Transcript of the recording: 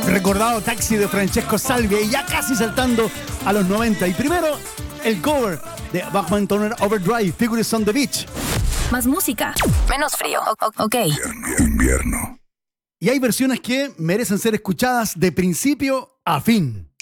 recordado Taxi de Francesco Salvia y ya casi saltando a los 90. Y primero, el cover de Bachman Turner Overdrive, Figures on the Beach. Más música, menos frío. Ok. Invierno. Y hay versiones que merecen ser escuchadas de principio a fin.